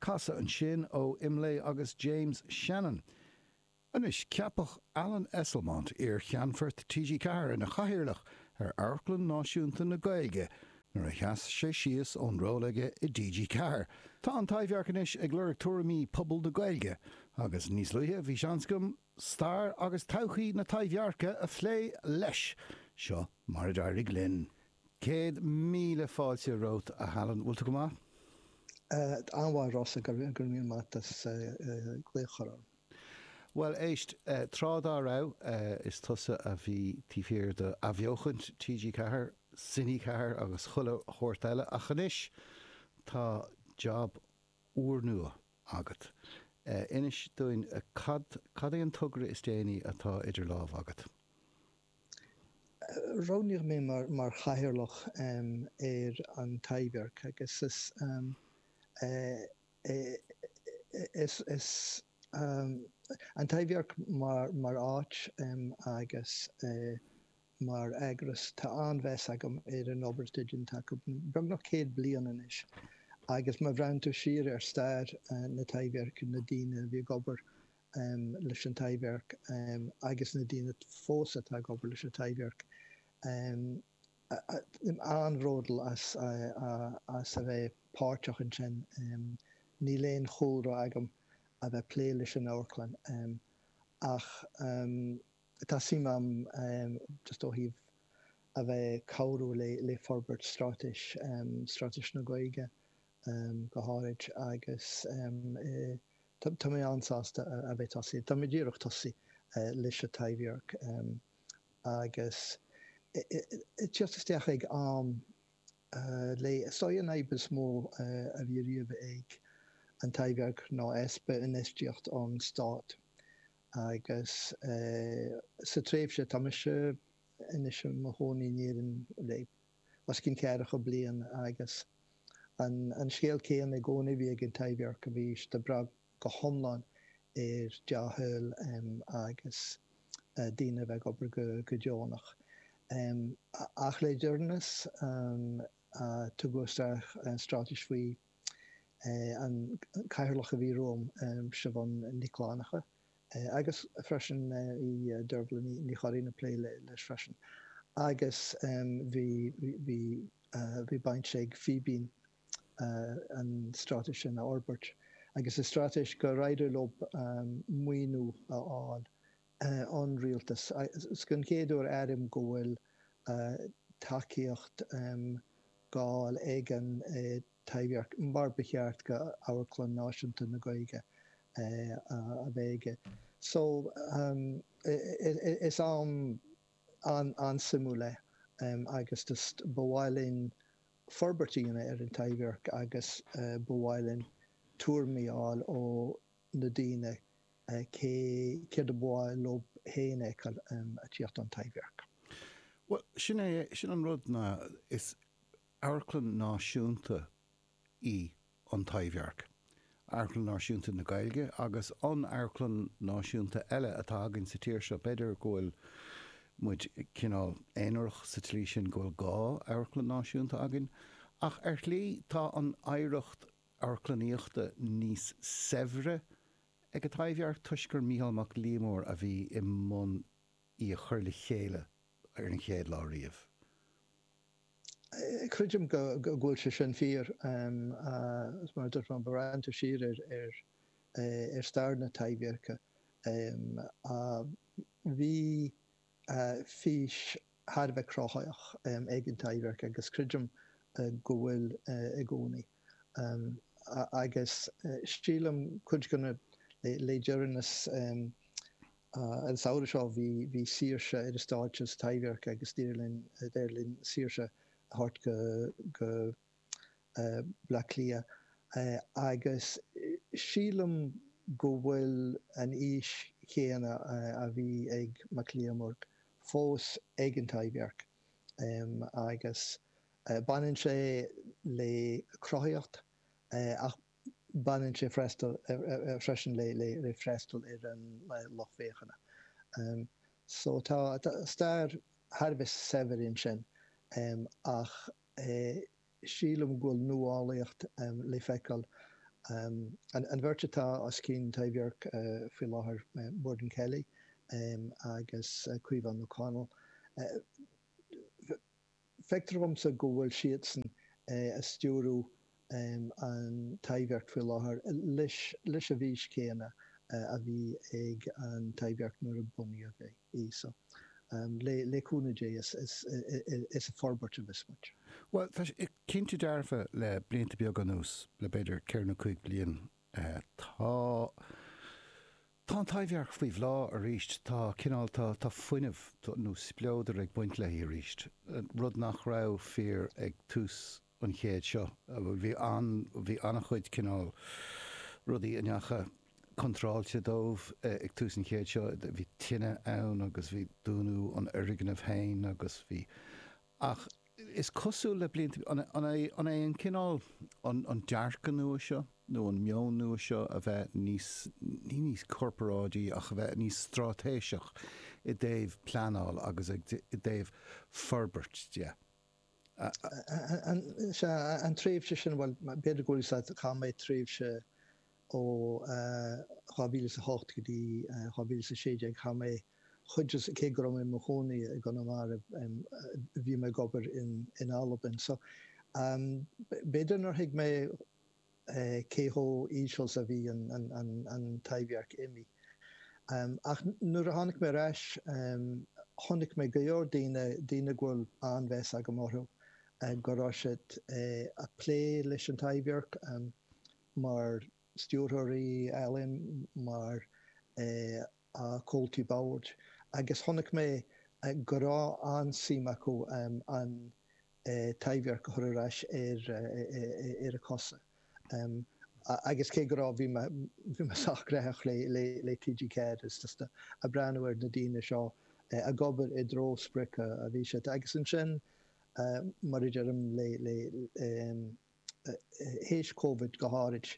casa an sin ó Imlay agus James Shannon. Anis ceapach Alan Esselmont cheanfort TG Carr in a chahirirlach Airclann Náisiúnta na Gaeilge nuair a cheas sé síos ón rólaige I DG Carr. Tá an taibhearcanis ag lurg tuairimí pobl na Gaeilge agus níos luithe bhí seanscum star agus tauchaí na taibhearca a phlé leis seo mar a dairg linn. 100,000 fáilte rót a halan bhfuilta go maith? Anhhail Rosa gur míon matas gléochar. Well, éist trádá rá is tusa a bhí tíféir de abheochant TG Carr, Sinní Carr agus chuile chóirteile a chanis tá job úr nua agat. Inis doin cad an tugra is déanaí atá idir lámh agat. Rónigh mé mar chahirirlach an taibhearc agus is an taibhearc mar áit agus mar agras tá anmheas agam an obairsteidin take beag nach 100 bliain inis. Agus mar bhreann tú siar stair na taibhearc na daoine bhí gobar leis an taibhearc agus na daoine fósa tá gobar leis an taibhearc. Anródal as a bheith páirteach an sin ní léon chóra agam a bheith plé leis an Airclann ach tá simam just ó híh a bheith cabhrú le forbert stratis na Gaeilge go háirid agus tá mé ansásta a bheith tosaí. Tá mé díreach tosaí leis a taibhearc agus just isteach ag le soia naibes mó a bhí riamh ag an taibhearc ná espe in isteocht an stát agus sa tréimhse tá se inis mo hónaí nían le was cin ceadach bliain agus an scéal céan ag gcónaí bhí ag an taibhearc a bhí de bra go thomláin deathúil agus daoine bheith obair go deonach. Ach le dearnas tu goisteach an stratis faoi an caithearlach a bhí Róm se bhain Níoclánacha agus freisin I Dublin ní choirína plé leis freisin. Agus bhí baint sé ag Fíbín an stratis sin a Orbert. Agus is stratis go raidir lob muoinú aáil an rialtas. Gon céadúir airim go bhfuil takeíocht gáil ag an taibhearc mar becheart go Airclann Náisiúnta na Gaeilge a bhéige. So is an simúle agus just bhhailín forbertíine an taibhearc agus bhhailín tuairmiáil ó na daoine cé de bháil lob héine a tíocht an taibhearc. Well, sin an rud na is Airclann Náisiúnta an taibhearc. Airclann Náisiúnta na Gaeilge agus an Airclann Náisiúnta eile atá agin sa tíir seo beidir gohfuil muid cinál éonrach sa tlí sin gohfuil gá Airclann Náisiúnta agin ach lí tá an éireacht Airclanníochta níos sevre ag a taibhearc tuisgur Mícheál Mac Liammóir a bhí I mbun I a chur le chéile ar an chéad lá riamh. Cruidim go ghfuil se sin fíor mar dúirt an baranta siar ar stair na taibhearca. Bhí fís tharbheith crothaach ag an taibhearc agus cruidim go bhfuil I gcónaí. Agus stílam chuid gona le dearnas an saoire seo bhí saoirse ar stáitse taibhearc agus déirlinn saoirse hart go Blacklia agus sílam go bhfuil an ís chéana a bhí ag Mac Liammóir fós ag an taibhearc agus banan sé le crothaíocht ach banan sé freisin le freistal ar an lochbhéachana. So tá stair tharbheith severin sin ach sílam ghfuil nuálaíocht le feiceáil An bhirtetá as cín taibhearc fi láthair Morden Kelly agus Cuivan O'Connell. Feictarm sa go bhfuil siad san a stúrú an taibhearc fi láthair leis a bhís céanna a bhí ag an taibhearc nuair a bunaí a bheith í. So le cúnaidé is a forbairt a bhismuid. Well, cinnte dearfa le blianta beag an nús le beidir cearna chuig blion tá an taibhearc faoi bhlá a ríist tá cinál tá fuineh nó spleóidir ag buint le a ríist. Rud nach rá fear ag tús an chéad seo. Bhí annach chuid cinál rudaí aneacha contráilte dómh ag tús an chéad seo, bhí tine ann agus bhí dúnú an airganmh hain agus bhí ach is cosú le blianta an é an cinál an dearcan nua seo nó an meon nua seo a bheith níos corporádí ach a bheith níos stratéiseach I dtaobh pleanáil agus i dtaobh forbairt, yeah. An tríomhse sin bhfuil beidir gúil sa cha méid tríomhse ó chabíle sa 8 go dtí chabíle sa 16 cha méid chuidir cé go mé mo chónaí a gan mar bhí me gobar in Alban. So beidir nar hiag mé céthó íseals a bhí an taibhearc imi. Ach nuair a tháinig mé reis tháinig mé go leor daoine ghfuil anmheas a go mórthú go raibh a plé leis an taibhearc mar stúrthirí Ellen mar a Colty Boward agus tháinig mé go rá ansím acu an taibhearc go chuir reis ar a cosa. Agus cé go rá bhí me sacréach le TG Care is just a breanúir na daoine seo a gobar I dró spricha a bhí sé agus an sin mar idirm le héis COVID go háirit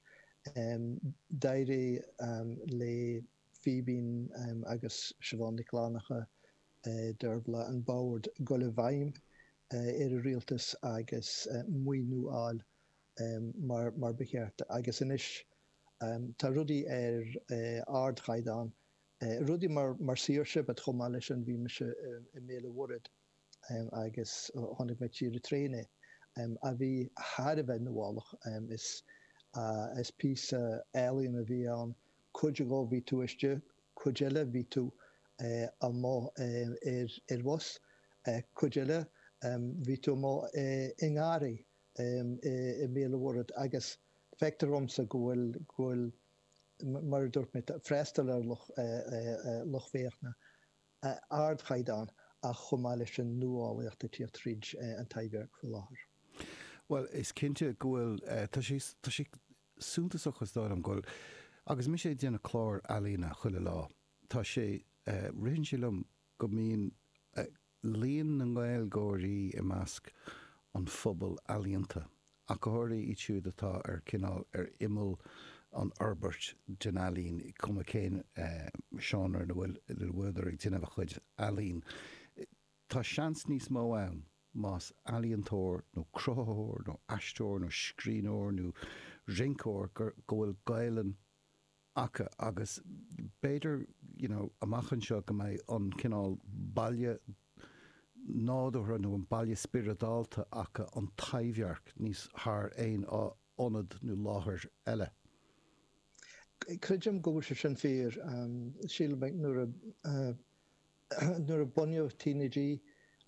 d'éirí le Phoebín agus Siobhan Niclánacha d'Urbla an Boward go le bhaim ar a rialtas agus muoinú áil mar becheart agus inis tá rudaí ar ardchaidán rudaí mar síorse bet chomá leis an bhí me se I méle wurid agus tháinig me tíre tréine a bhí thar a bheith na bhálach is pís ealaíon a bhí an chuide go bhí tú iste chuide eile bhí tú a má ar bhos chuide eile bhí tú má ingáirí I méle wurid agus feictarmsa go bhfuil mar dúirt mé freistal ar loch féachna ardchaidán a chomá leis an nuálaíochta tí tríd an taibhearc go láthair. Well, is cinnte gohfuil tá sí súntasachas dá an ghfuil agus mi sé déanana chlár alína chuile lá. Tá sé rian sílam go mín líon na Gaelgóirí I measc an phobal alíonta a go háirí ítiúd atá ar cinál ar imil an Herbert Denalín cum céin seanar na bhfuidir ag duine chuid alín. Tá seans níos mó ann más alíontóir nó crothóir nó aistóir nó scríóir nó rincóir go bhfuil gailen acha agus beidir amachchan seo go mbeidh an cinál bailile nádútha nó an bailile spiridálta acha an taibhearc níos thar éon ionad nó láthair eile. Cuidim go se sin fér síle me nuair a bunneamh teenagí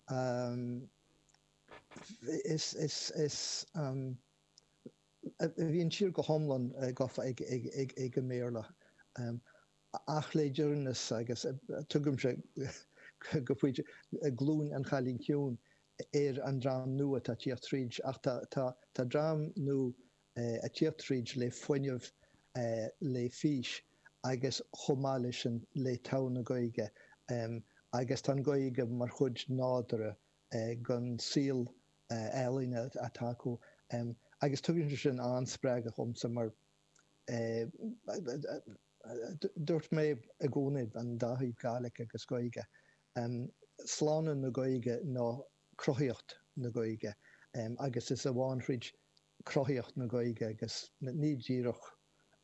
is bhíonn siar go thomlan gafa ag go méle ach le dúirnas agus tugaim se go faoide glún an chalín ciún ar an drám nua tá tíocht tríd ach tá drám nó a tíocht tríd le foiineh le fís agus chomá leis le tana gaige agus tá gaige mar chud nádara gan síl ealaíne atá acu agus tugann sin anspreag a chumsa mar dúirt mé a gcónaid an dahíh gaalacha agus gaige sláánna na gaige ná crothaíocht na gaige agus is a bháin tríd crothaíocht na gaige agus ní ddíireach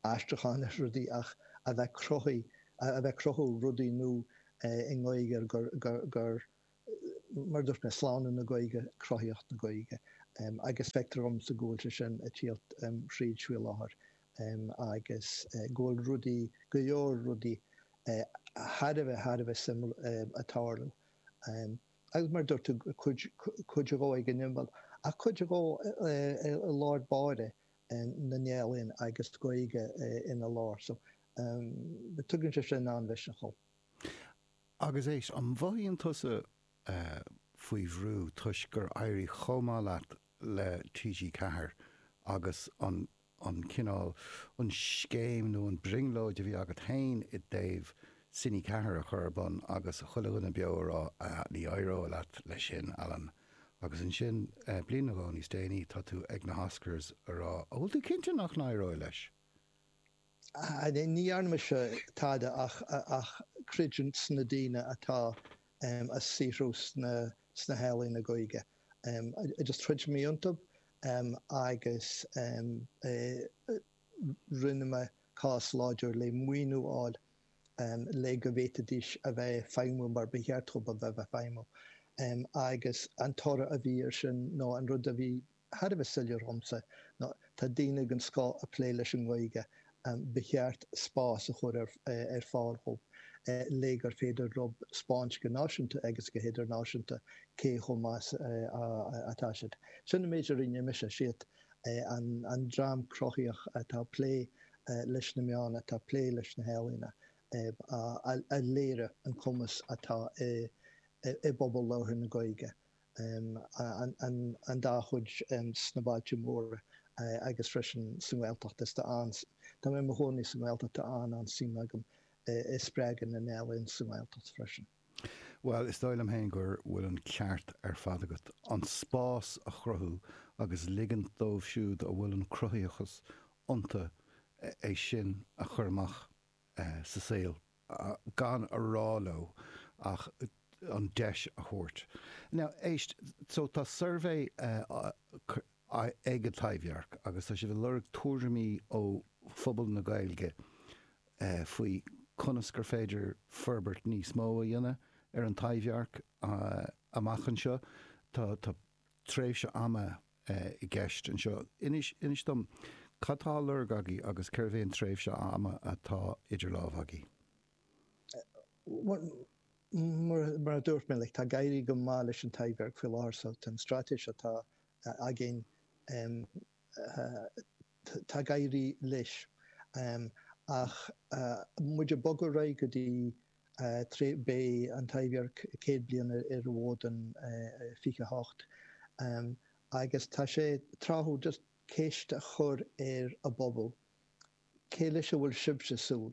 astrachan rudí ach a bheith crochu rudí nó in Gaeilge gur mar dúirt na sláán na Gaeilge croíocht na Gaeilge agus spectrum sa ggóilte sin a tíalt tríd siú láthair agus ggóil rudí go leor rudí hadamh sim atáirú. Agus mar dúirt chuide gó ag nimmbal a chuide gó Lord Báide na néalainn agus Gaeilge ina lár. So tugann sé sin an bheis cho. Agus éis an bhaíonn tusa faoi bhrú tuis gur éirí chomá leat le TG4 agus an cinál an scéim nó an bringlóid a bhí agat hain I Dave Sinní cethir a churbun agus a chuileganna beorrá ní éire leat le sin Alan. Agus an sin blian aá níos déanaí tá tú ag na Oscars ará. Bhfuil tú cinnte nach na éire leis? Ní anime se táide ach cridjin sna díine atá a sírú sna héalainn na Gaeilge. I just trid mí iontub agus rinne me cás láidir le muoinúáil le go bhéitadís a bheith feimú mar beheartthub a bheith feimú. Agus an tora a bhí sin nó an rud a bhí hadamh sillir romsa tá daine an scá a plé leis an Gaeilge beheart spás a chur ar fáilthób. Légar féidir rob Spáinske náisiúnta agus go héidir náisiúnta cé chomás atá siad. Sinna méidir rinne mise siad an drám crochiach atá plé leis na meána atá plé leis na héalainna a léire an cumas atá I bobbal láthir na Gaeilge. An dá chuid sna báilte móra agus freisin san Ghaeltacht is ans. Tá mé mo hóní san Ghaeltacht an sin agam is spregan na néalainn san Ghaeltacht freisin. Well, is dóil am héin gur bhfuil an ceart ar fad agat an spás a chruthú agus ligand dómh siúd a bhfuil an cruthaíochas ionta é sin a churmach sa saoil gan a ráló ach an deis a thuirt. Now, éist, so tá survey ag an taibhearc agus tá si bh lurg tuairimí ó phobal na Gaeilge faoi conas gur féidir ferbert níos mó a dhéanamh ar an taibhearc amachchan seo tá tréimh se ama I gceist an seo. Inis dom catá lurg agaí agus ceirmhéon tréimh se ama atá idir lámh agaí. Mar dúirt mé tá gaiirí go má leis an taibhearc fi lása an stratéis atá agén tá gaiirí leis ach muidir bogur ra go dtí bé an taibhearc céad blian ar bhód an fiche hácht agus tá sé tráthú just céist a chur ar a bobbal cé leis a bhfuil sibse súl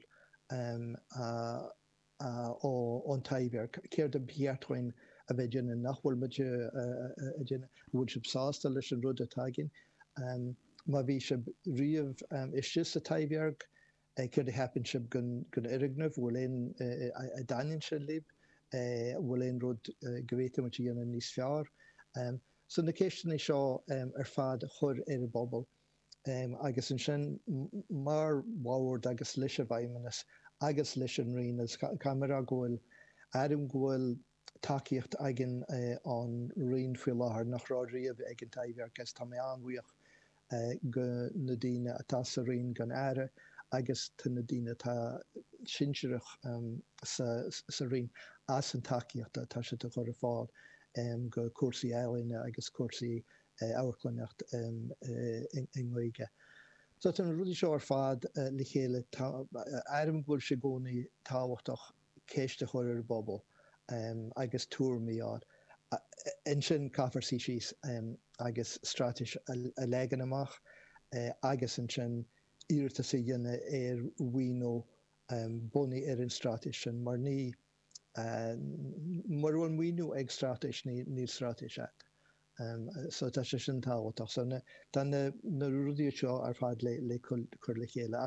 ó an taibhearc céir de bhearthain a bheith déanana nachhfuil muide bhfuil sib sásta leis an rud atá gin má bhí se riamh is just a taibhearc céir de heapann sib gon irignamh bhfuil éon a dainn se lib bhfuil éon rud gohhéite mu dhéanana níos fearr. So na céisteanna seo ar fad chur ar a bobbal agus an sin mar bháir agus leis a bhaimimenas agus leis an rinas camera ghfuil adam ghfuil takeíocht agin an rion faoi láthair nach rá riamh ag an taibhearc agus tá mé anhuaoch go na daine atá sa rion gan aire agus tá na daine tá sinseirich sa rion as an takeíocht tá sé a chur a fáil go cuasaí ealaine agus cuasaí áhaclaneacht in Gaeilge. So tá an rudí seo ar fad le chéile airm bhfuil sé gcónaí táhachtach céiste chuir ar bobbal agus túirmíád. In sin cafarsí síos agus strateis a legan amach agus an sin íirta sa dhéine ar bhuió bunaí ar an strateis sin mar ní mar bhfuil muoinú ag strateis ní strateis at. So tá sé sin táhachtach. So na rudí seo ar fad le chur le chéile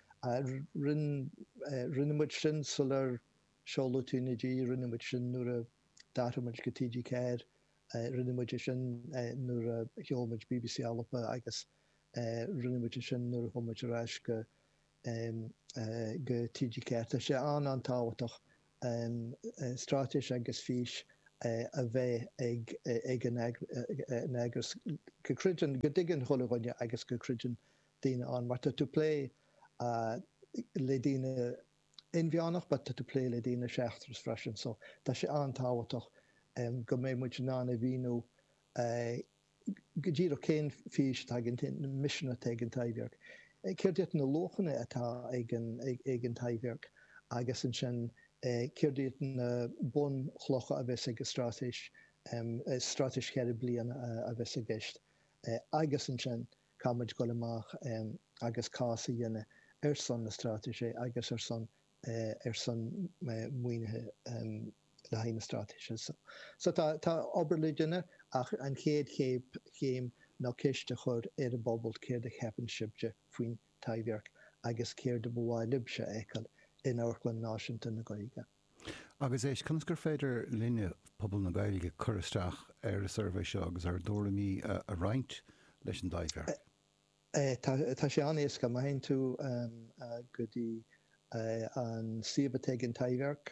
rinnemuid sin sular seolú túnadí rinnemuid sin nuair a datamuid go TG céir rinnemuid sin nuair a cheolmuid BBC Alpa agus rinnemuid sin nuair a thumuid aráis go go TGK tá sé an táhaach stráteis agus fís a bheith ag an agus go cruidean go dtigean choláine agus go cruidean daine an mar tú lé le daine inmheánach, but tú lé le daine seachtras freisin, so tá sé an táhaach go mé mu ná a bhíú go ddír cén fís misisina ag an taimhhearc. Céir déit na lochanna atá ag an taimhhearc agus an sin céir déit na bun chlocha a bheits ag stráteis cheir bliana a bheits a gceist. Agus an sin cáid go amach agus cása dhéine san na stráteise agus san muoinethe le haine stráteise. So tá obair le duine ach an chéad chéim ná ciiste chur ar a bobbal céir de cheapan sibte faoin taimhhearc agus céir de bháil libse écail in Airclann náisiúnta na Gaeilge. Agus éis chunas gur féidir linne pobl na Gaeilge chur isteach ar a survey seo agus ar dóramí a roinnt leis an taimhhearc. Tá sé an éasca má hain tú go dtí an siomh ag an taimhhearc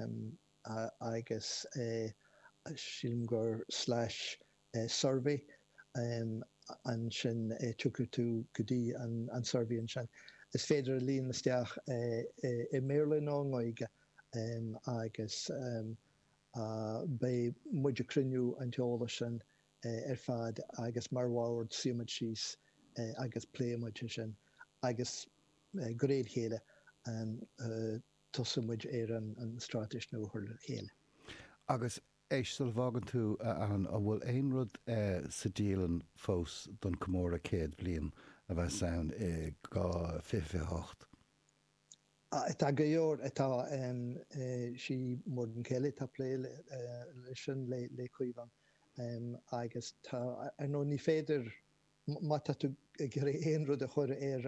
agus sílim gur /survey an sin tugur tú go dtí an survey an sin. Is féidir a líon isteach i Maryland ó Gaeilge agus bé muidir cruniú an teola sin ar fad agus mar bhhaird siomad síos agus pléimiid sin agus go réad chéile tosamid ar an stráteis nó chuir chéile. Agus éistal bhágan tú an a bhfuil aon rud sa díalan fós don Comóra 100 bliain a bheith saon i gá 58. Tá go leor atá sí mór an céile tá lé lei sin le chuomhan agus tá ar nó ní féidir má tú gur éon rud a chuir ar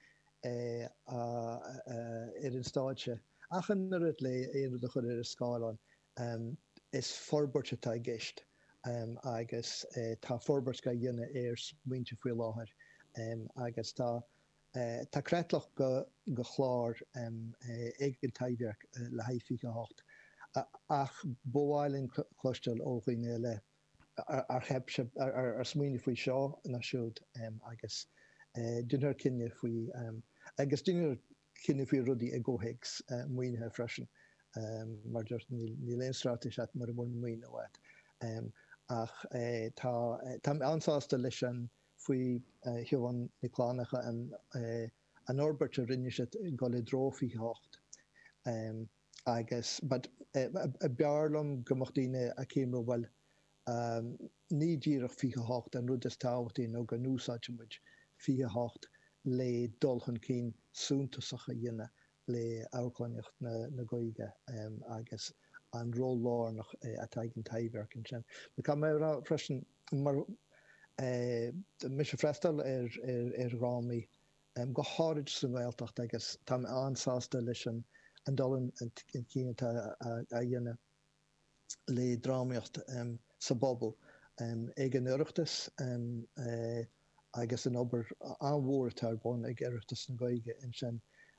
an stáidse. Achan na rud le éon rud a chuir ar a scáilán is forbairt atá gceist agus tá forbairt go dhéine ar muinte faoi láthair agus tá creatlach go chlár ag an taimhhearc le haidh 58 ach bháilinn chlostal óghine le ar hebse ar smuoine faoi seo náisiúd agus dunar cinne faoi agus dunar cinne faoi rudaí ag ggóthaigs muoinethe freisin mar dúirt ní léon stráteis mar bhfuil muoine bhhaid ach tá ansáasta leis an faoi thiomhain na chlánacha an orbert a rinne siad go le dro 58 agus a bearlam gomach daoine a céimre bhfuil ní ddíreach 58 an rud is táhachttaí nó go núsáidmuid 58 le dulchan cín súntasacha dhéine le Airclannacht na Gaeilge agus an ró lárnach atá an taimhhearc an sin. Le cá mé freisin mar mis freistal ar rámaí go háid san Gaeltacht agus tá ansáasta leis an dolan an cíannta a dhéine le drámaíocht sa bobbal ag an oireachtas agus an obair anmhór tar bon ag oireachtas na Gaeilge in sin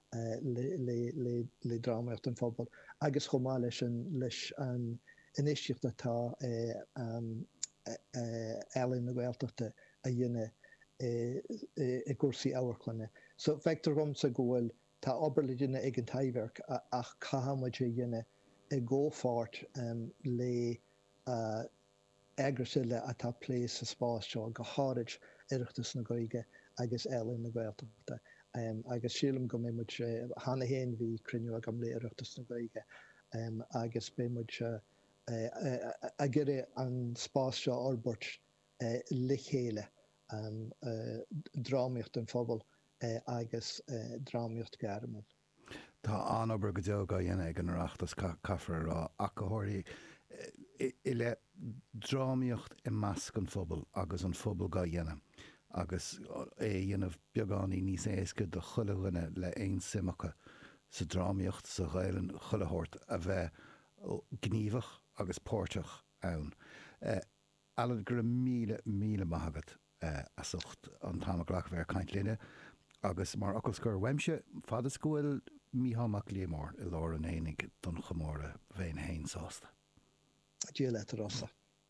le drámaíocht an fphobal agus chomá leis an inisíocht atá ealainn na Gaeltachta a dhéine i gcúrsaí Airclanna. So feictar gom sa ghfuil tá obair le dhéine ag an taimhhearc ach caihamid a dhéine i ggófáirt le agraile atá plé sa spás seo go háid oireachtas na Gaeilge agus ealainn na Gaeltachta. Agus sílam go méid hána héin bhí cruniú agam le oireachtas na Gaeilge agus bémuid a gire an spás seo orbairt le chéile drámaíocht an phobal agus drámaíocht gairmiúil. Tá anobair go deo go dhéana ag an oireachtas caithfar rá ach go háirí i le drámaíocht i measc an phobal agus an phobal go dhéana. Agus dhéanamh beagání níos éasca do chulaghine le aon simacha sa drámaíocht sa Ghaeilinn chulathirt a bheith gníomhach agus páirteach ann. Alan gur míle maithagad a sucht an táimach bhar caint líne agus mar agus gur weimse fad is gohfuil míhamach lémór I lár an énig don chomóra bhéin hain sásta. Dí le rosa.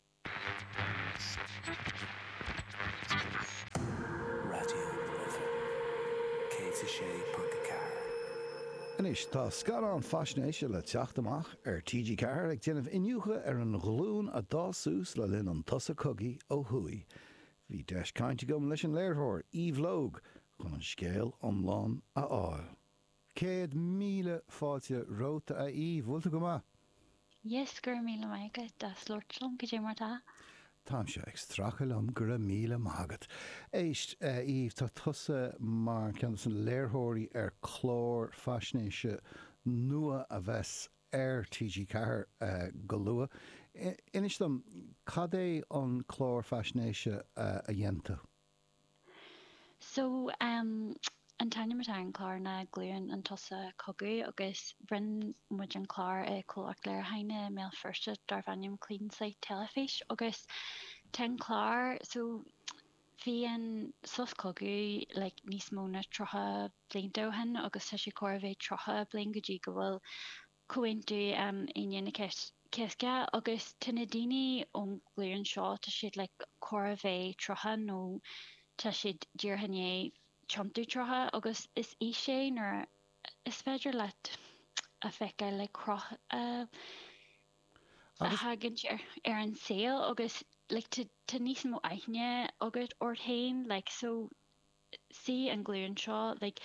Inis tá scarán faisnéise le teacht amach TG Ceathair ag déanamh inniucha an glún a dásús le linn an tusa cogaí ó thuaidh. Bhí deis cainte gom leis an léirthóir Eve Logue chun an scéal omláin a áil. 100,000 fáilte róta a Eve, bhfuilta go maith? Yes, gur míle maigad das Lordslum go dé mar tá. Táim se ag strachel gur 1,000 mágad. Éist Eve tá tusa mar ceann san léirthóirí chlór faisnéise nua a bheits TG Ceathair go luath. Inis dom, cad é an chlór faisnéise a dhéanta? So, an taine mar an chlár na glúin an tusa cogaí agus brin muid an chlár cóach léir haine mé firste dar bhainnim clean site telefís agus ten chlár so bhí an sus cogaí like níos móna trotha bliantúhan agus tá sé córbhéh trotha blian go dtí go bhfuil cuaintú aine ceisce agus tunna daoine ón glúin seo tá siad le córbhéh trotha nó tá siad díorhanné chontú trotha agus is sé nar is féidir leat a feice le croch a hagann an saoil agus like tá níos mó aithne agus orthain like so si an glúin seo like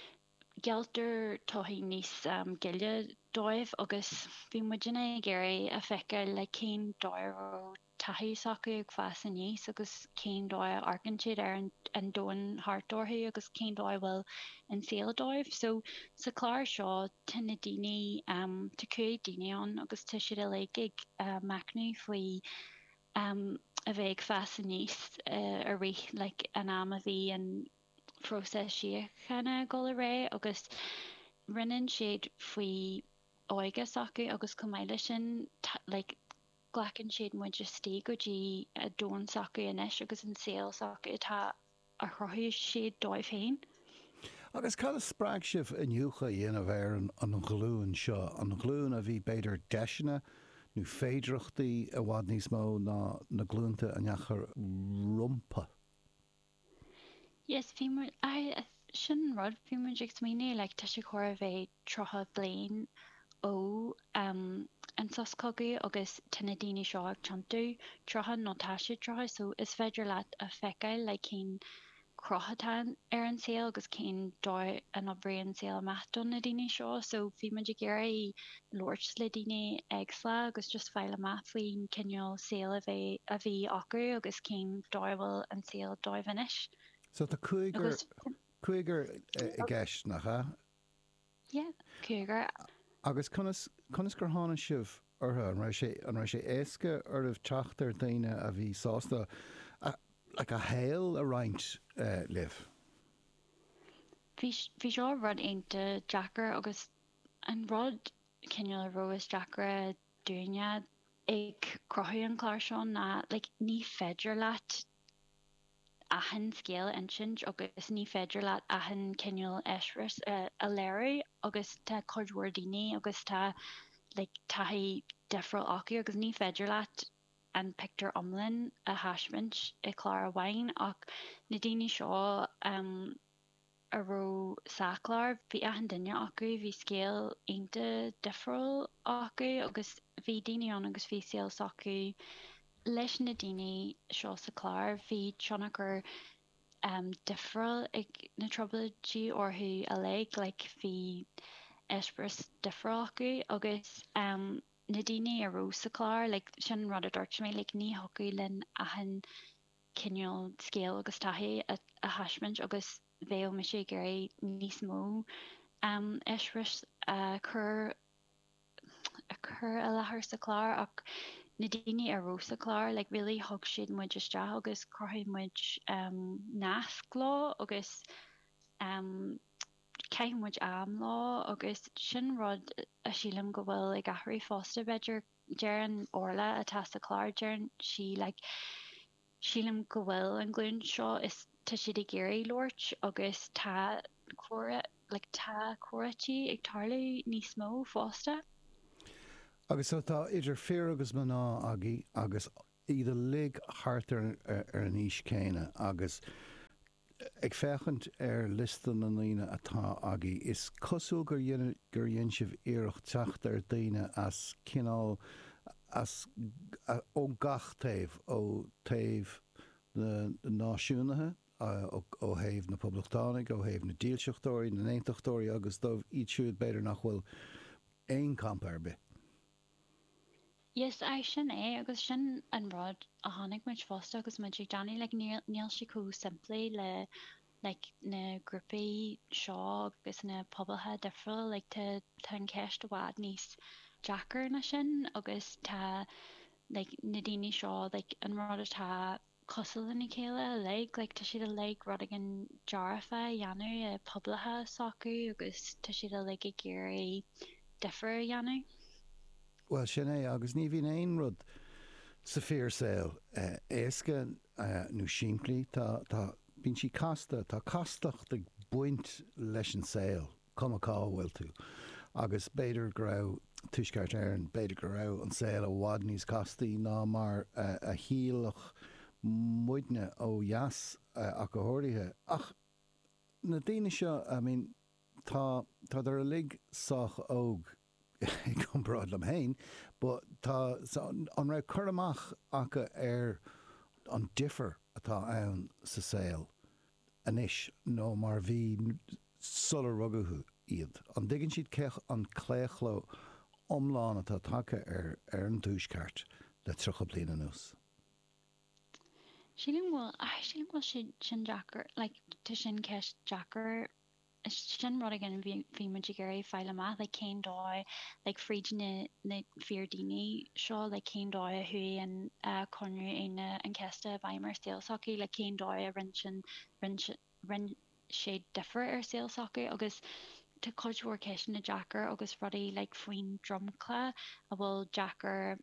geltar tohí níos giile dóibh agus bhí muidirna géirí a feice le cén dóir ó taithí sacu ag fas a níos agus cén dóir arcan siad an dóin hartdorthaí agus cén dóir bhfuil an saoil dóibh so sa chlár seo tunna daoine tá cuaig daoine an agus tá siad a le ag macnú faoi a bheith fas a níos a ri like an am a bhí an próses siochanna go ré agus rinnean siad faoi óige sacu agus cumáile sin like ghlacinn siad muidir stí go dtí a dón sacu inis agus an saoil sacu atá a chrothú siad dóibh féin. Agus cad sppraag sibh inniucha dhéanamh an glún seo, an glún a bhí beidir deisina nó féidireachtaí a bhhad níos mó na glúnta a neachar rumpa. Yes, bhí sin rud bhí mar ag smíine le tá sé chórbhéh trotha blian ó an soscogaí agus tunna daoine seo ag chontú trotha nótá siad trotha so is féidir leat a feiceáil le cén crothatáin an saoil agus cén dóir an obraí an saoil meachtain na daoine seo so bhí muidir géirí Lords le daoine agsla agus just fáil math faoin cinneál saoil a bhí acu agus cén dóibhfuil an saoil dóibh inis. So tá cuigur I gceist nach ha? Yeah, cuigur. Agus conas gur hána sibh ortha an raibh sé éasca ormh teachtar daoine a bhí sásta like a héal a roinnt libh. Bhí seo rud aonta Jackar agus an rud cinneál rois Jackar dúine ag crothaí an chlár seo na like ní féidir leat ahan scéal insin agus ní féidir leat ahan cinneál eisris a léirú agus tá chuidhúir daoine agus tá like taithí defriúil acu agus ní féidir leat an picture omlin a haismint I chlár a bhain ach na daoine seo a ró saclár bhí ahan duine acu bhí scéal aonta defriúil acu agus bhí daoine an agus bhí saoil acu leis na daoine seo sa chlár bhí tionachar defriúil ag na trobaladí orthú a le like bhí espris defriúil acu agus na daoine a ró sa chlár like sin rud a dúirt mé like ní hocu linn ahan cinneál scéal agus taithí a haismint agus bhéil me sé géirí níos mó espris a chur a lethir sa chlár ach na daoine a ró sa chlár like really thug siad muid isteach agus crothaí muid nasc lá agus ceim muid am lá agus sin rud a sílam go bhfuil ag athraí fásta beidir dearan orla atá sa chlár dearan sí like sílam go bhfuil an glún seo is tá siad ag géirí Lort agus tá cuairití ag tarlaú níos mó fásta. Agus tá idir fear agus maná agé agus iad lig hartar ar an níos céine agus ag fechant listan an líine atá agé is cosú gur dhéon sibh iirecht teacht ar daine as cinál as ó gach taobh ó taobh na náisiúnathe ó thaobh na poblachtánaigh ó thaobh na díalseachtóirí na éintachtóirí agus dómh iad siúd beidir nach bhfuil éon camp ar bith. Yes, sin agus sin an rud a tháinig muid fásta agus muid ag Johnny níl si cú simplí le na grúpaí seo agus na pobalthe difriúil tá an ceist bhád níos Jackar na sin agus tá na daoine seo an rud atá cosúil in chéile tá siad a rud an dearafa dheanú pobalthe socú agus tá siad a ag géirí difriúil dheanú. Well sin é agus ní bhíon éon rud sa fearsail éasca nó siimplí tá bíonn si casta tá castacht ag buint leis an saoil cum cá bhfuil tú agus beidir go raibh tuisceart éireann beidir go raibh an saoil a bhád níos castaí ná mar a híalach muidne ó dheas a go háirithe ach na daine seo tá ar a lig sách óg go brad am hain, but tá an raibh chur amach acha ar an differ atá ann sa saoil anis nó mar bhí sular rugadú iad. An digann siad cech an cléchló omláin atá take ar an túisceart le trocha bliana nús. Sílim bhfuil sin Jackar, tá sin ceist Jackar sin rud an bhí muid géirí feile amach cén dóid fríd na feardaoine seo cén dóid a thuí an conú aine an ceiste bhaimar saolsachaí cén dóid a rin sé difar ar saolsachaí agus tá cultúr ceist na Jackar agus rudaí faoin drumcla a bhfuil Jackar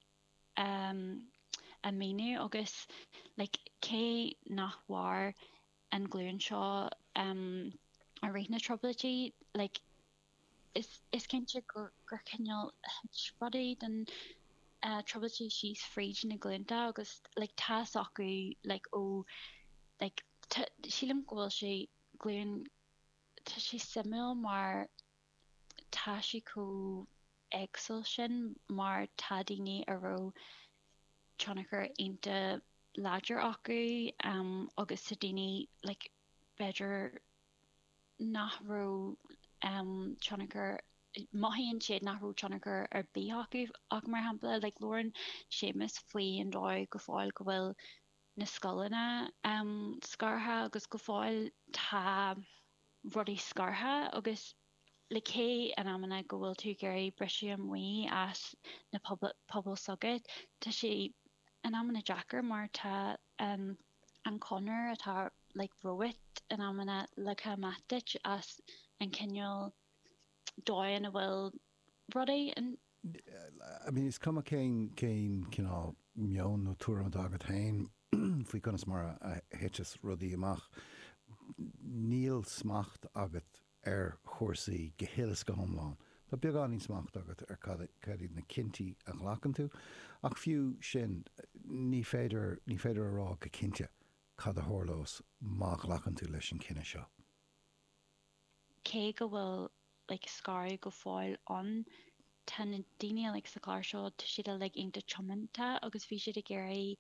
a ménú agus cé nachmhar an glúin seo a réit na troubletí is cinnte gur cinneal rudaí den troubletí síos fríd na glúnta agus tá acu ó sílim ghfuil sé glúin tá sí simú mar tá si có éagsúil sin mar tá daoine aró teannachar aonta láidir acu agus sa daoine beidir nachró teannachar maithíonn siad nachró teannachar ar bí acu ach mar hampla Lauren séamas faoi an dóid go fáil go bhfuil na scolanna scartha agus go fáil tá rudaí scartha agus cé an amana go bhfuil tú géirí breise amhaí as na pobl sogad tá sé an amana Jackar mar tá an conir atá roit an amana matit as an cinneal dóin a bhfuil rudaí an is cum céin cinál meon nó túr an agad hain faoi conas mar a héitis rudaí amach níl smacht agat ar chósaí gohélas go thomláin. Tá beagán smacht agat ar cadíad na cinnti a ghlachan tú ach fiú sin ní féidir a rá go cinnte cad a thorlós má ghlachan tú leis an cinne seo. Cé go bhfuil scair go fáil an tá na daine sa chláir seo tá siad a aonta chomananta agus bhí siad a géirí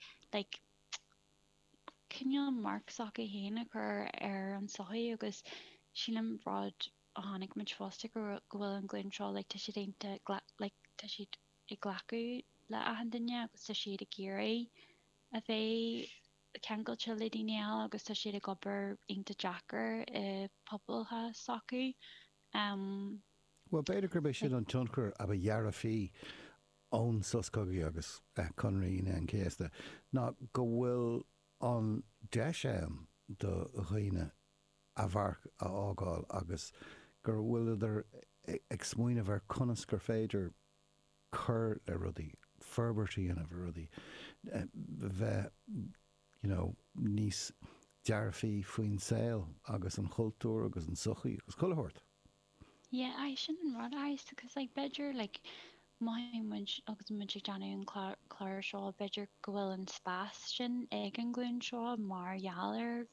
cinneal marcach a héana chur ar an sochaí agus sílim rád a tháinig muid fásta go bhfuil an glúin seo tá siad aonta tá siad i ghlacu le a duine agus tá siad a géirí a bheith ceangail se le daine eile agus tá siad a gobar aonta Jackar i pobalthe sochaí. Well beidir gur bééis sin an tionchar a dhearra fí ón soscogaí agus conraíine an céasta ná go bhfuil an deis do dhaoine a bharc a ágáil agus gur bhfuil idir ag smuoineh ar conas gur féidir chur le rudaí ferbertí ana bh rudaí bheith níos dearfaí faoin saoil agus an chultúr agus an suchaí agus choilthirt. Yeah, I shouldn't run eyes because like Bedger like my agus muid Johnny and Claire Shaw Bedger gohfuil an spástin ag an glún seo mar jaler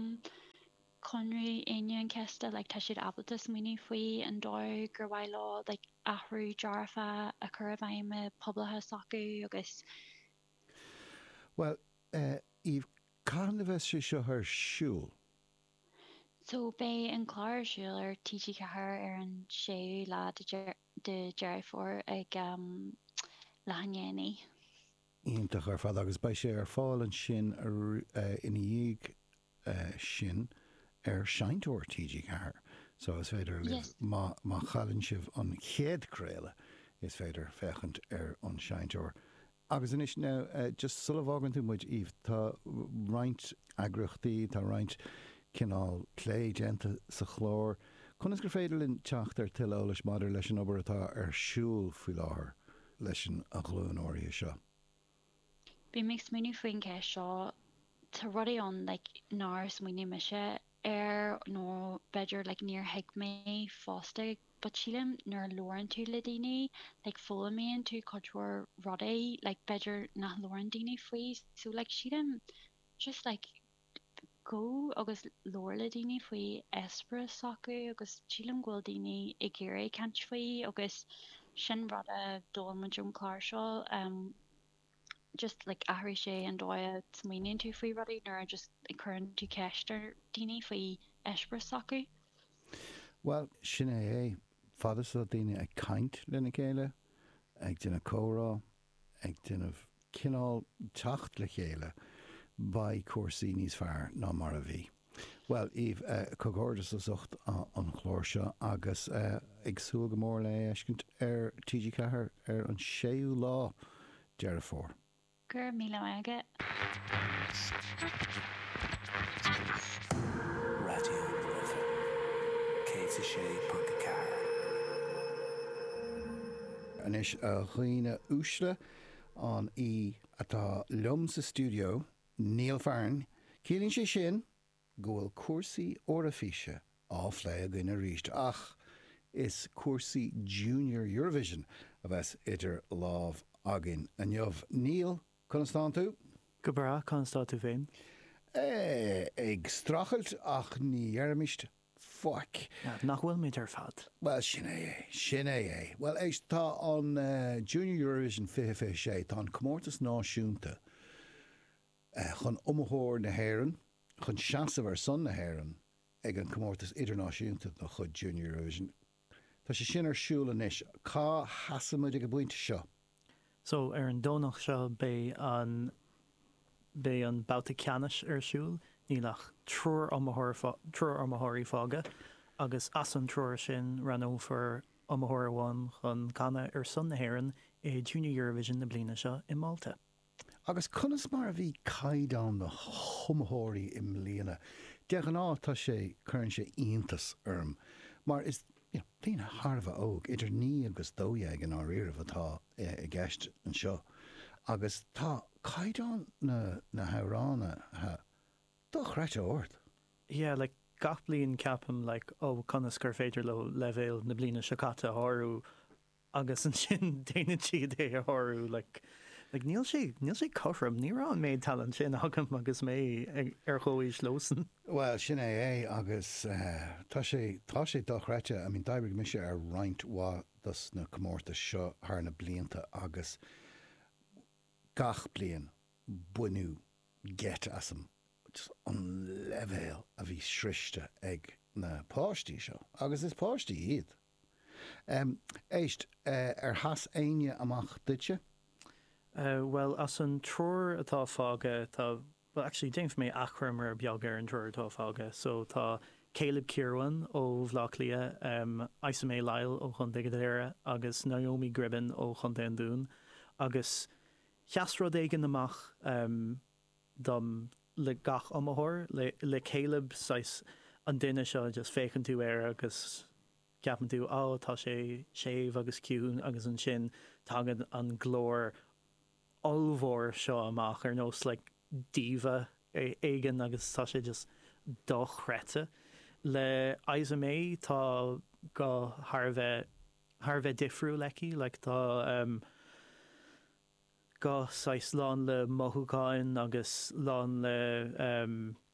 Conry aine an cesta like tá siad abaltas mini faoi an dóir gur bhaid lá like ahrú jarfa a chur bhaime poblathe sacu agus. Well, Eve, can bheith sé seo ar siúl? So bé an chláir siúil ar TG cethir an séú lá de Jerry for ag lehannéanaí. Ionintach ar fad agus ba sé ar fáil an sin ina dhéag sin ar seintóir TG cethir. So is féidir má chalann sibh an chéad créile is féidir fechant ar an seintóir. Agus inis now, just sulabhágan tú muid Eve, tá roint agrachtaí, tá roint cinál clé genta sa chlór. Conas gur féidir linn teacht ar tuile leis maidir leis an obair atá ar siúl faoi láthair leis an a glún áirithe seo. Bí mé smuoinú faoin ceist seo tá rudaí an ná smuoine mise ar nó beidir níor heic mé fásta but sílim nuair loran tú le daoine fólamíonn tú cultúr rudaí beidir nach loran daoine faoi so sílim just go agus lór le daoine faoi espra sacu agus sílim ghfuil daoine i ggéirí cant faoi agus sin rada dul mu John Clark seo just ahrí sé an dóid smaoinonn tú faoi rudaí nuair just i chuann tú ceistar daoine faoi espra sacu. Well, sin é fadas a daoine ag caint lena chéile, ag duine córá, ag duine cinál teacht le chéile ba cuasaí níos fearr ná mar a bhí. Well, Eve, cogordas a sucht an chlór seo agus ag súil go mór le eiscint ar TG cethir ar an 6 lá dearad fór. Gur míle aige. Radio FM. Cé sé punt car. Anis a chuoine úsle an atá lum sa studio, Neil Farn, cílíonn sé sin go bhfuil cuasaí orafíse áfle a gine ríist ach is cuasaí Junior Eurovision a bheits idir lámh agin a neamh. Neil, constán tú? Go bra, constá tú féin? Ag strachelt ach ní dhearmist fuck. Nach bhfuil méid ar fad. Well, sin é. Well, éis tá an Junior Eurovision 2026 tá an comórtas náisiúnta chun umthóir na hÉireann, chun seasamh ar son na hÉireann ag an comórtas idirnáisiúnta na chud Junior Eurovision. Tá sé sin ar siúil anis. Cá hasamid ag a buinte seo? So ar an dónach seo bé an bouta ceannis ar siúil, nílach trúr amthirí fága, agus as an trúr sin ran ófar amthirí bháin chun canna ar son na hÉireann i Junior Eurovision na bliana seo i Malta. Agus conas mar a bhí caighdeán na thumthirí i mbliana. Deach an tá sé chuann sé iontas orm, mar is lína Harbh óg idir ní agus dóhéag an áiríomh atá i gceist an seo. Agus tá caighdeán na hamhrána do chreite ort. Yeah, gach blion ceapam conas gur féidir levéil na bliana seacata áú agus an sin déine siad é áú níl sé chofram ní an méid talan sin agam agus mé ar choís losan. Well, sin é agus tá sé do chreite a mín daibrig mi sé ar roint wa dus na comórtas seo thar na blianta agus gach blian buinú get asam an levéil a bhí srichte ag na páistí seo. Agus is páistí iad. Éist ar has aine amach duite? Well, as an trúr atá fága, actually déanamh mé achram ar beag ar an trúr atá fága, so tá Caleb Kirwan ó Bhlachlia, Isamé Lyle ó chun Digadéire, agus Naomi Gribben ó chun Dún, agus cheasrod éigen amach dom le gach amthir, le Caleb sais an duine seo just féchann tú air agus ceapan tú tá sé séimh agus ciún agus an sin tagad an glór olmhór seo amach ar nós diva éigen agus tá sé just dó chréite. Le ISMA tá go Harbheith difriú leci, like tá go sais lán le mothúáin agus lán le